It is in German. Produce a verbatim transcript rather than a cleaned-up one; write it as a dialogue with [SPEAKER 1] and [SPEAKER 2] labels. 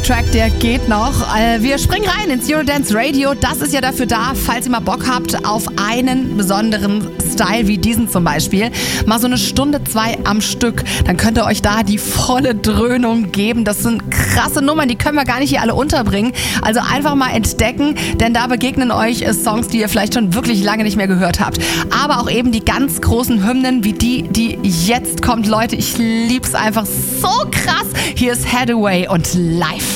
[SPEAKER 1] Track, der geht noch. Wir springen rein ins Eurodance Radio. Das ist ja dafür da, falls ihr mal Bock habt auf einen besonderen Style wie diesen zum Beispiel. Mal so eine Stunde, zwei am Stück. Dann könnt ihr euch da die volle Dröhnung geben. Das sind krasse Nummern, die können wir gar nicht hier alle unterbringen. Also einfach mal entdecken, denn da begegnen euch Songs, die ihr vielleicht schon wirklich lange nicht mehr gehört habt. Aber auch eben die ganz großen Hymnen wie die, die jetzt kommt. Leute, ich lieb's einfach so krass. Hier ist Hathaway und Live.